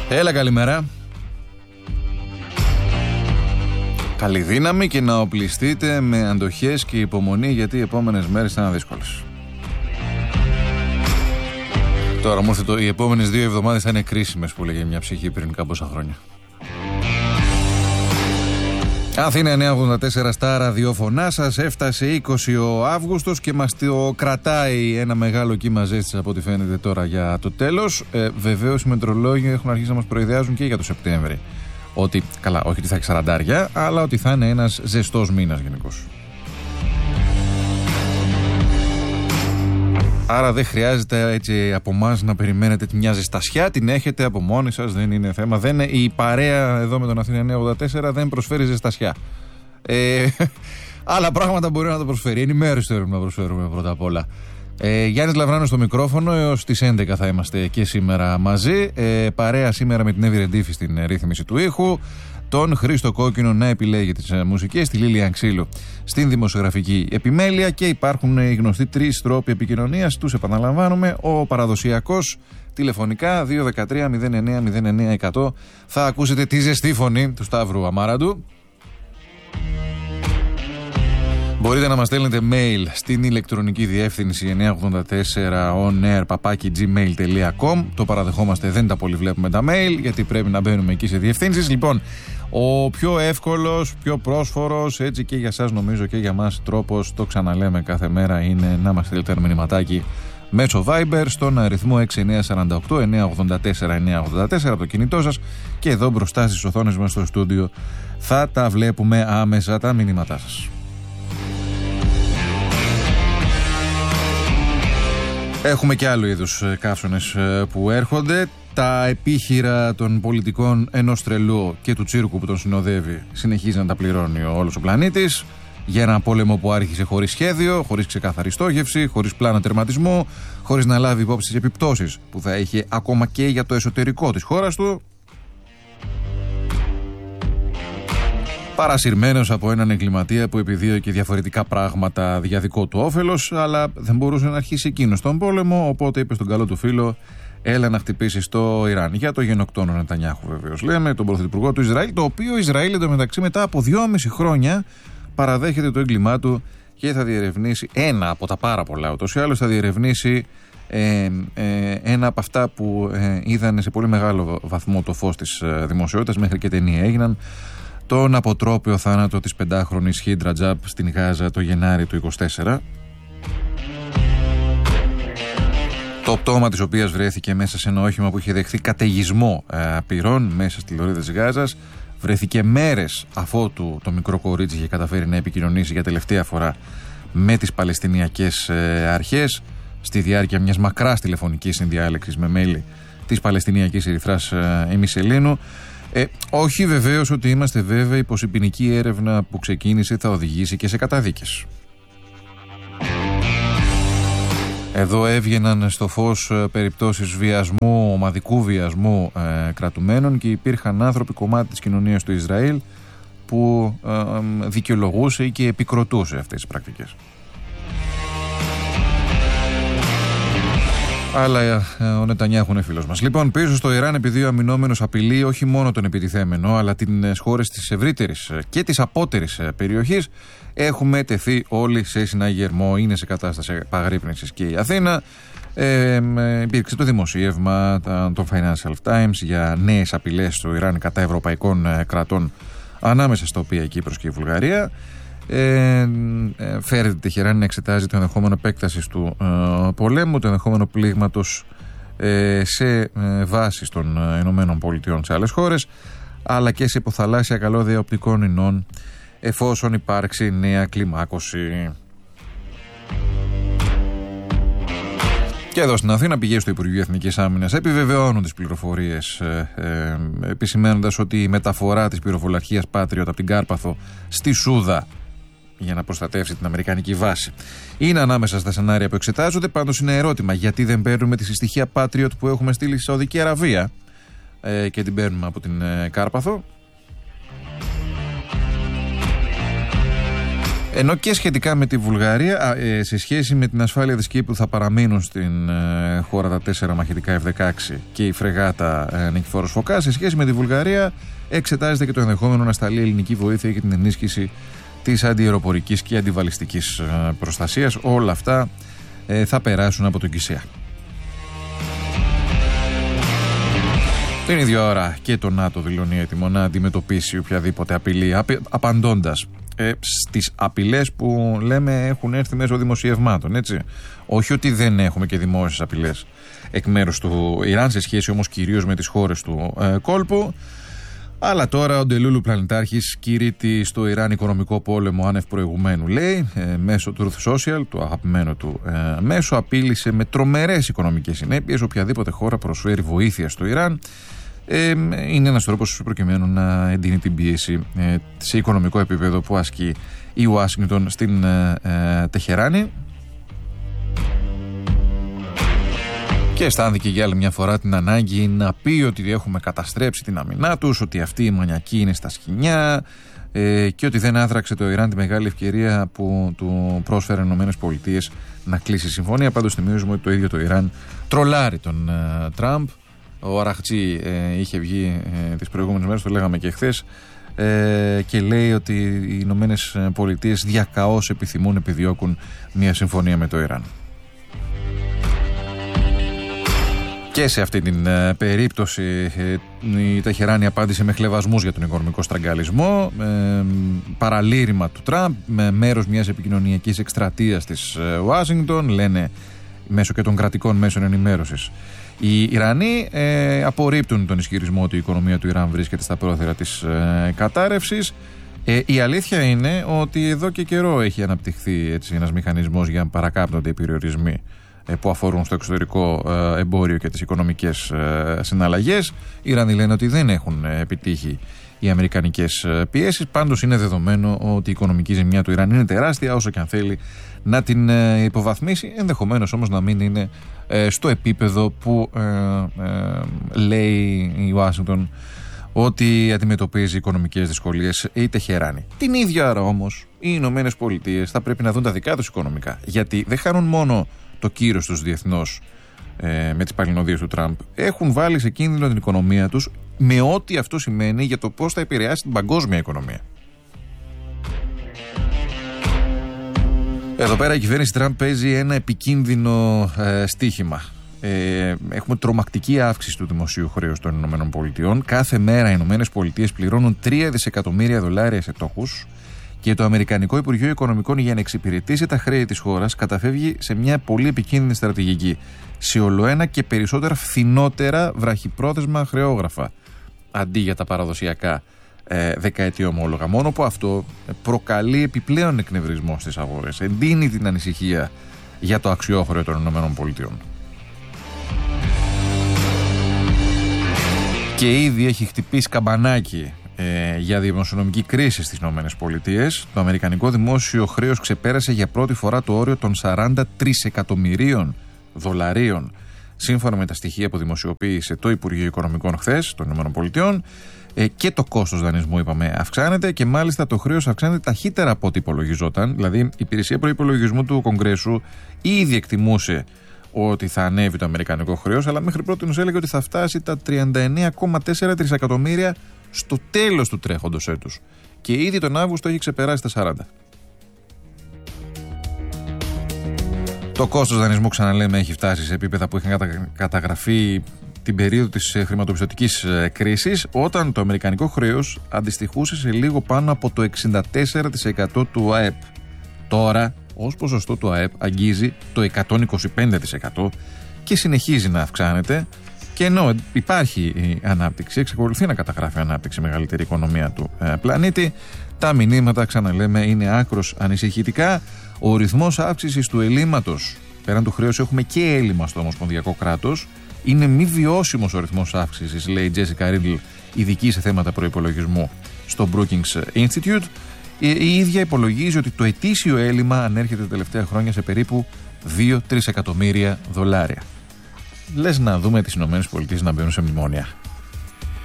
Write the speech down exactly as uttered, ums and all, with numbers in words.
Έλα, καλημέρα. Καλή δύναμη και να οπλιστείτε με αντοχές και υπομονή, γιατί οι επόμενες μέρες θα είναι δύσκολες. Τώρα μου ήρθε το, οι επόμενες δύο εβδομάδες θα είναι κρίσιμες, που λέγε μια ψυχή πριν κάμποσα χρόνια. Αθήνα εννιακόσια ογδόντα τέσσερα στα ραδιόφωνά σας. Έφτασε είκοσι ο Αύγουστος και μας το κρατάει ένα μεγάλο κύμα ζέστης, από ό,τι φαίνεται τώρα, για το τέλος. Ε, βεβαίως οι μετρολόγοι έχουν αρχίσει να μας προειδεάζουν και για το Σεπτέμβρη. Ότι, καλά, όχι ότι θα έχει σαραντάρια, αλλά ότι θα είναι ένας ζεστός μήνας γενικώς. Άρα δεν χρειάζεται έτσι από εμάς να περιμένετε μια ζεστασιά, την έχετε από μόνοι σας, δεν είναι θέμα. Δεν, η παρέα εδώ με τον Αθήνα εννιακόσια ογδόντα τέσσερα δεν προσφέρει ζεστασιά. Ε, άλλα πράγματα μπορεί να το προσφέρει. Ενημέρωση θέλουμε να προσφέρουμε πρώτα απ' όλα. Ε, Γιάννης Λαβράνος στο μικρόφωνο, έως τις έντεκα θα είμαστε και σήμερα μαζί. Ε, παρέα σήμερα με την Εύη Ρεντήφη στην ρύθμιση του ήχου. Τον Χρήστο Κόκκινο να επιλέγει τις μουσικές, τη Λίλια Ξύλου στην δημοσιογραφική επιμέλεια, και υπάρχουν οι γνωστοί τρεις τρόποι επικοινωνίας. Τους επαναλαμβάνουμε. Ο παραδοσιακός τηλεφωνικά δύο ένα τρία μηδέν εννέα μηδέν εννέα εκατό. Θα ακούσετε τη ζεστή φωνή του Σταύρου Αμάραντου. Μπορείτε να μας στέλνετε mail στην ηλεκτρονική διεύθυνση εννιακόσια ογδόντα τέσσερα onair παπάκι gmail τελεία com. Το παραδεχόμαστε, δεν τα πολύ βλέπουμε τα mail, γιατί πρέπει να μπαίνουμε εκεί σε διευθύνσεις. Λοιπόν, ο πιο εύκολος, πιο πρόσφορος, έτσι και για σας νομίζω και για μας, τρόπος, το ξαναλέμε κάθε μέρα, είναι να μας στείλετε ένα μηνυματάκι μέσω Viber στον αριθμό έξι εννέα τέσσερα οκτώ εννέα ογδόντα τέσσερα εννέα ογδόντα τέσσερα από το κινητό σας, και εδώ μπροστά στις οθόνες μας στο στούντιο θα τα βλέπουμε άμεσα τα μηνύματά σας. Έχουμε και άλλου είδους καύσωνες που έρχονται. Τα επίχειρα των πολιτικών ενός τρελού και του τσίρκου που τον συνοδεύει συνεχίζει να τα πληρώνει όλος ο πλανήτης, για ένα πόλεμο που άρχισε χωρίς σχέδιο, χωρίς ξεκάθαρη στόχευση, χωρίς πλάνο τερματισμού, χωρίς να λάβει υπόψη τις επιπτώσεις που θα είχε ακόμα και για το εσωτερικό της χώρας του. Παρασυρμένος από έναν εγκληματία που επιδίωκε διαφορετικά πράγματα για δικό του όφελος, αλλά δεν μπορούσε να αρχίσει εκείνος τον πόλεμο, οπότε είπε στον καλό του φίλο, έλα να χτυπήσει στο Ιράν. Για το γενοκτόνο Νετανιάχου, βεβαίως λέμε, τον πρωθυπουργό του Ισραήλ, το οποίο Ισραήλ εντωμεταξύ μετά από δυόμιση χρόνια παραδέχεται το έγκλημά του και θα διερευνήσει ένα από τα πάρα πολλά, ούτως ή άλλως θα διερευνήσει ε, ε, ένα από αυτά που ε, είδαν σε πολύ μεγάλο βαθμό το φως της ε, δημοσιότητας, μέχρι και ταινία έγιναν, τον αποτρόπαιο θάνατο της πεντάχρονης Χίντρα Τζαμπ στην Γάζα το Γενάρη του είκοσι τέσσερα. Το πτώμα της οποίας βρέθηκε μέσα σε ένα όχημα που είχε δεχθεί καταιγισμό ε, πυρών μέσα στη λωρίδα της Γάζας. Βρέθηκε μέρες αφότου το μικρό κορίτσι είχε καταφέρει να επικοινωνήσει για τελευταία φορά με τις Παλαιστινιακές ε, αρχές, στη διάρκεια μιας μακράς τηλεφωνικής συνδιάλεξης με μέλη της Παλαιστινιακής Ερυθράς ε, Ημισελήνου. Ε, όχι βεβαίως ότι είμαστε βέβαιοι πως η ποινική έρευνα που ξεκίνησε θα οδηγήσει και σε καταδίκες. Εδώ έβγαιναν στο φως περιπτώσεις βιασμού, ομαδικού βιασμού ε, κρατουμένων, και υπήρχαν άνθρωποι, κομμάτι της κοινωνίας του Ισραήλ, που ε, ε, δικαιολογούσε και επικροτούσε αυτές τις πρακτικές. Αλλά ε, ο Νετανιάχου είναι φίλος μας. Λοιπόν, πίσω στο Ιράν, επειδή ο αμυνόμενος απειλεί όχι μόνο τον επιτιθέμενο, αλλά τις χώρες της ευρύτερης και της απότερης περιοχής, έχουμε τεθεί όλοι σε συναγερμό. Είναι σε κατάσταση επαγρύπνησης και η Αθήνα. Ε, ε, υπήρξε το δημοσίευμα των Financial Times για νέες απειλές στο Ιράν κατά ευρωπαϊκών ε, κρατών, ανάμεσα στα οποία η Κύπρος και η Βουλγαρία. Ε, ε, φέρεται Τεχεράνη να εξετάζει το ενδεχόμενο επέκτασης του ε, πολέμου, το ενδεχόμενο πλήγματος ε, σε ε, βάσεις των ε, Ηνωμένων Πολιτειών σε άλλες χώρες, αλλά και σε υποθαλάσσια καλώδια οπτικών ινών, εφόσον υπάρξει νέα κλιμάκωση. Και εδώ στην Αθήνα, πηγές του Υπουργείου Εθνικής Άμυνας επιβεβαιώνουν τις πληροφορίες, ε, ε, επισημαίνοντας ότι η μεταφορά της πυροβολαρχίας Patriot από την Κάρπαθο στη Σούδα για να προστατεύσει την αμερικανική βάση είναι ανάμεσα στα σενάρια που εξετάζονται. Πάντως είναι ερώτημα, γιατί δεν παίρνουμε τη συστοιχεία Patriot που έχουμε στείλει στη Σαουδική Αραβία ε, και την παίρνουμε από την ε, Κάρπαθο. Ενώ και σχετικά με τη Βουλγαρία, σε σχέση με την ασφάλεια της Κύπρου, θα παραμείνουν στην χώρα τα τέσσερα μαχητικά εφ δεκαέξι και η φρεγάτα Νικηφόρος Φωκάς. Σε σχέση με τη Βουλγαρία, εξετάζεται και το ενδεχόμενο να σταλεί ελληνική βοήθεια για την ενίσχυση της αντιαεροπορικής και αντιβαλιστικής προστασίας. Όλα αυτά θα περάσουν από τον ΚΙΣΕΑ. Την ίδια ώρα και το ΝΑΤΟ δηλώνει έτοιμο να αντιμετωπίσει οποιαδήποτε απειλή, απαντώντας ε, στις απειλές που λέμε έχουν έρθει μέσω δημοσιευμάτων, έτσι. Όχι ότι δεν έχουμε και δημόσιες απειλές εκ μέρους του Ιράν, σε σχέση όμως κυρίως με τις χώρες του ε, κόλπου. Αλλά τώρα ο Ντελούλου Πλανητάρχης κηρύττει στο Ιράν οικονομικό πόλεμο άνευ προηγουμένου, λέει, ε, μέσω Truth Social, του αγαπημένου του ε, μέσου, απείλησε με τρομερές οικονομικές συνέπειες οποιαδήποτε χώρα προσφέρει βοήθεια στο Ιράν. Ε, είναι ένας τρόπος προκειμένου να εντείνει την πίεση ε, σε οικονομικό επίπεδο που ασκεί η Ουάσιγκτον στην ε, ε, Τεχεράνη. Και αισθάνθηκε για άλλη μια φορά την ανάγκη να πει ότι έχουμε καταστρέψει την αμυνά τους, ότι αυτή η μανιακή είναι στα σκοινιά ε, και ότι δεν άδραξε το Ιράν τη μεγάλη ευκαιρία που του πρόσφεραν οι ΗΠΑ να κλείσει συμφωνία. Πάντως θυμίζουμε ότι το ίδιο το Ιράν τρολάρει τον ε, Τραμπ. Ο Αραχτζή ε, είχε βγει ε, τις προηγούμενες μέρες, το λέγαμε και χθες, ε, και λέει ότι οι Ηνωμένες Πολιτείες διακαώς επιθυμούν, επιδιώκουν μια συμφωνία με το Ιράν. Και σε αυτή την ε, περίπτωση ε, η Τεχεράνη απάντησε με χλευασμούς για τον οικονομικό στραγγαλισμό, ε, παραλήρημα του Τραμπ, με μέρος μιας επικοινωνιακής εκστρατείας της Ουάσιγκτον, λένε μέσω και των κρατικών μέσων ενημέρωσης. Οι Ιρανοί ε, απορρίπτουν τον ισχυρισμό ότι η οικονομία του Ιράν βρίσκεται στα πρόθυρα της ε, κατάρρευσης. Ε, η αλήθεια είναι ότι εδώ και καιρό έχει αναπτυχθεί έτσι, ένας μηχανισμός για να παρακάπτονται οι περιορισμοί ε, που αφορούν στο εξωτερικό ε, εμπόριο και τις οικονομικές ε, συναλλαγές. Οι Ιρανοί λένε ότι δεν έχουν ε, επιτύχει οι αμερικανικές πιέσεις. Πάντως είναι δεδομένο ότι η οικονομική ζημιά του Ιράν είναι τεράστια, όσο και αν θέλει να την ε, υποβαθμίσει, ενδεχομένως όμως να μην είναι ε, στο επίπεδο που ε, ε, λέει η Ουάσιγκτον ότι αντιμετωπίζει οικονομικές δυσκολίες η Τεχεράνη. Την ίδια ώρα όμως οι Ηνωμένες Πολιτείες θα πρέπει να δουν τα δικά τους οικονομικά, γιατί δεν χάνουν μόνο το κύρος τους διεθνώς ε, με τις παλινοδίες του Τραμπ, έχουν βάλει σε κίνδυνο την οικονομία τους με ό,τι αυτό σημαίνει για το πώς θα επηρεάσει την παγκόσμια οικονομία. Εδώ πέρα η κυβέρνηση Τραμπ παίζει ένα επικίνδυνο ε, στοίχημα. Ε, έχουμε τρομακτική αύξηση του δημοσίου χρέους των ΗΠΑ. Κάθε μέρα οι ΗΠΑ πληρώνουν τρία δισεκατομμύρια δολάρια σε τόκους και το Αμερικανικό Υπουργείο Οικονομικών, για να εξυπηρετήσει τα χρέη της χώρας, καταφεύγει σε μια πολύ επικίνδυνη στρατηγική. Σε ολοένα και περισσότερα φθηνότερα βραχυπρόθεσμα χρεόγραφα, αντί για τα παραδοσιακά ε, δεκαετή ομόλογα. Μόνο που αυτό προκαλεί επιπλέον εκνευρισμό στις αγορές, εντείνει την ανησυχία για το αξιόχρεο των ΗΠΑ. Και ήδη έχει χτυπήσει καμπανάκι ε, για δημοσιονομική κρίση στις ΗΠΑ. Το αμερικανικό δημόσιο χρέος ξεπέρασε για πρώτη φορά το όριο των σαράντα τρισεκατομμυρίων δολαρίων, σύμφωνα με τα στοιχεία που δημοσιοποίησε το Υπουργείο Οικονομικών χθες των ΗΠΑ. Ε, και το κόστος δανεισμού, είπαμε, αυξάνεται, και μάλιστα το χρέος αυξάνεται ταχύτερα από ό,τι υπολογιζόταν. Δηλαδή, η υπηρεσία προϋπολογισμού του Κογκρέσου ήδη εκτιμούσε ότι θα ανέβει το αμερικανικό χρέος, αλλά μέχρι πρώτη έλεγε ότι θα φτάσει τα τριάντα εννέα κόμμα τέσσερα τρισεκατομμύρια στο τέλος του τρέχοντος έτους. Και ήδη τον Αύγουστο έχει ξεπεράσει τα σαράντα. Το κόστος δανεισμού, ξαναλέμε, έχει φτάσει σε επίπεδα που είχαν καταγραφεί την περίοδο της χρηματοπιστωτικής κρίσης, όταν το αμερικανικό χρέος αντιστοιχούσε σε λίγο πάνω από το εξήντα τέσσερα τοις εκατό του ΑΕΠ. Τώρα, ως ποσοστό του ΑΕΠ, αγγίζει το εκατόν είκοσι πέντε τοις εκατό και συνεχίζει να αυξάνεται. Και ενώ υπάρχει η ανάπτυξη, εξακολουθεί να καταγράφει ανάπτυξη μεγαλύτερη οικονομία του ε, πλανήτη, τα μηνύματα, ξαναλέμε, είναι άκρως ανησυχητικά. Ο ρυθμός αύξησης του ελλείμματος, πέραν του χρέους έχουμε και έλλειμμα στο ομοσπονδιακό κράτος, είναι μη βιώσιμος ο ρυθμός αύξησης, λέει η Τζέσικα Ρίντλ, ειδική σε θέματα προϋπολογισμού στο Brookings Institute. Η ίδια υπολογίζει ότι το ετήσιο έλλειμμα ανέρχεται τα τελευταία χρόνια σε περίπου δύο με τρία εκατομμύρια δολάρια. Λες να δούμε τις ΗΠΑ να μπαίνουν σε μνημόνια.